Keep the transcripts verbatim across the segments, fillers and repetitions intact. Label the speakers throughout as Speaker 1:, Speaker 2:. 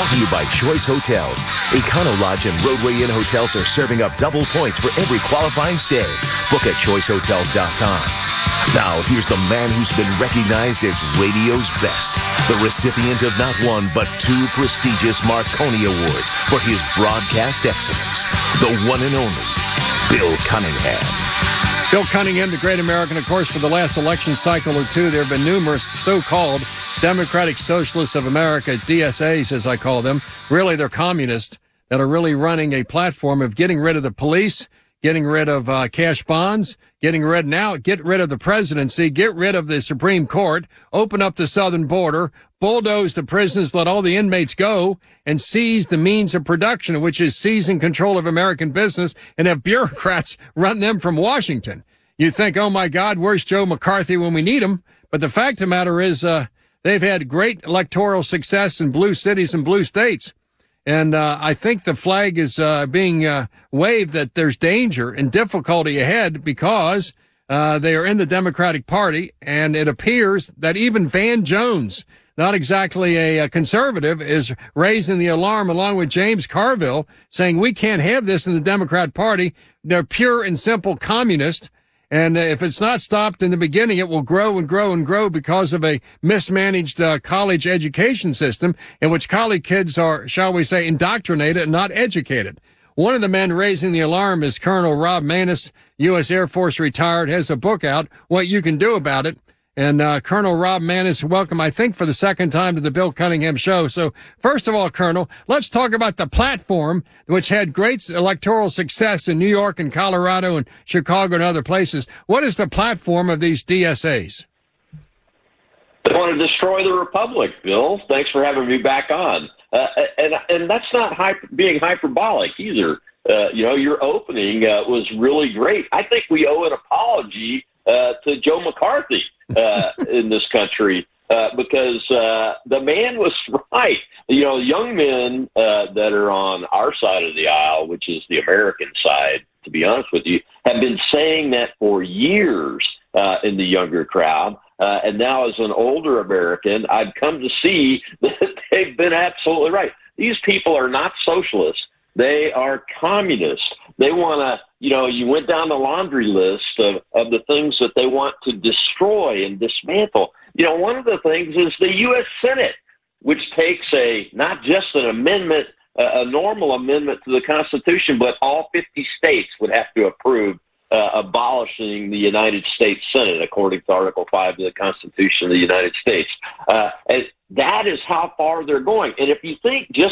Speaker 1: Brought to you by Choice Hotels. Econo Lodge and Roadway Inn hotels are serving up double points for every qualifying stay. Book at choice hotels dot com. Now, here's the man who's been recognized as radio's best. The recipient of not one, but two prestigious Marconi Awards for his broadcast excellence. The one and only Bill Cunningham.
Speaker 2: Bill Cunningham, the great American, of course, for the last election cycle or two, there have been numerous so-called Democratic Socialists of America, D S As as I call them. Really, they're communists that are really running a platform of getting rid of the police, getting rid of uh, cash bonds, getting rid now, get rid of the presidency, get rid of the Supreme Court, open up the southern border, bulldoze the prisons, let all the inmates go, and seize the means of production, which is seizing control of American business, and have bureaucrats run them from Washington. You think, oh, my God, where's Joe McCarthy when we need him? But the fact of the matter is uh, they've had great electoral success in blue cities and blue states. And uh, I think the flag is uh, being uh, waved that there's danger and difficulty ahead because uh, they are in the Democratic Party. And it appears that even Van Jones, not exactly a, a conservative, is raising the alarm along with James Carville, saying we can't have this in the Democrat Party. They're pure and simple communists. And if it's not stopped in the beginning, it will grow and grow and grow because of a mismanaged uh, college education system in which college kids are, shall we say, indoctrinated and not educated. One of the men raising the alarm is Colonel Rob Maness, U S Air Force retired, has a book out, What You Can Do About It. And uh, Colonel Rob Maness, welcome, I think, for the second time to the Bill Cunningham Show. So, first of all, Colonel, let's talk about the platform, which had great electoral success in New York and Colorado and Chicago and other places. What is the platform of these D S As?
Speaker 3: They want to destroy the republic, Bill. Thanks for having me back on. Uh, and and that's not hyper, being hyperbolic either. Uh, you know, your opening uh, was really great. I think we owe an apology uh, to Joe McCarthy. uh, in this country, uh, because uh, the man was right. You know, young men uh, that are on our side of the aisle, which is the American side, to be honest with you, have been saying that for years uh, in the younger crowd. Uh, and now as an older American, I've come to see that they've been absolutely right. These people are not socialists. They are communists. They want to, you know, you went down the laundry list of, of the things that they want to destroy and dismantle. You know, one of the things is the U S Senate, which takes a, not just an amendment, a, a normal amendment to the Constitution, but all fifty states would have to approve uh, abolishing the United States Senate, according to Article five of the Constitution of the United States. Uh, and that is how far they're going. And if you think just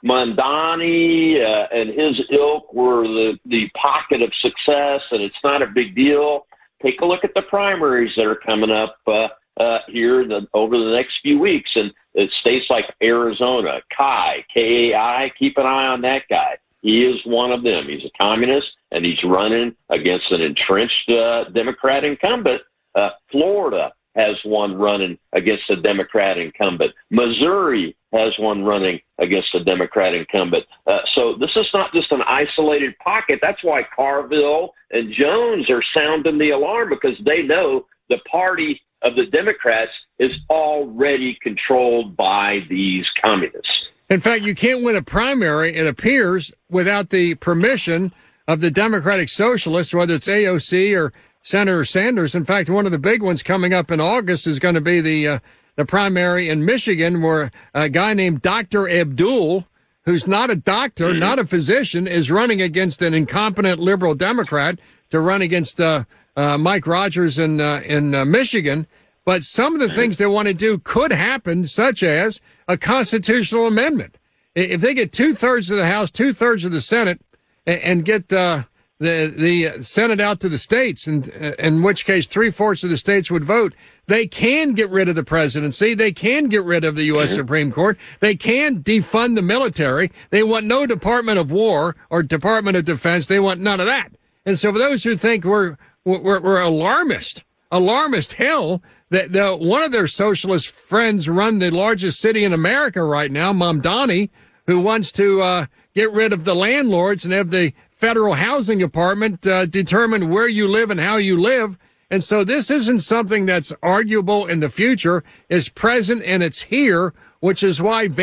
Speaker 3: Mamdani uh, and his ilk were the, the pocket of success, and it's not a big deal. Take a look at the primaries that are coming up uh, uh, here the, over the next few weeks. And uh, states like Arizona, Kai, K A I, keep an eye on that guy. He is one of them. He's a communist, and he's running against an entrenched uh, Democrat incumbent. Uh, Florida has one running against a Democrat incumbent. Missouri has one running against a Democrat incumbent. Uh, so this is not just an isolated pocket. That's why Carville and Jones are sounding the alarm, because they know the party of the Democrats is already controlled by these communists.
Speaker 2: In fact, you can't win a primary, it appears, without the permission of the Democratic Socialists, whether it's A O C or Senator Sanders. In fact, one of the big ones coming up in August is going to be the uh, the primary in Michigan, where a guy named Doctor Abdul, who's not a doctor, mm-hmm. not a physician, is running against an incompetent liberal Democrat to run against uh, uh, Mike Rogers in, uh, in uh, Michigan. But some of the things they want to do could happen, such as a constitutional amendment. If they get two-thirds of the House, two-thirds of the Senate, and, and get uh, the the Senate out to the states, and in which case three-fourths of the states would vote, they can get rid of the presidency. They can get rid of the U S Supreme Court. They can defund the military. They want no Department of War or Department of Defense. They want none of that. And so for those who think we're we're, we're alarmist, alarmist hell, that the, one of their socialist friends run the largest city in America right now, Mamdani, who wants to uh, get rid of the landlords and have the federal housing department uh, determine where you live and how you live. And so this isn't something that's arguable in the future. It's present and it's here, which is why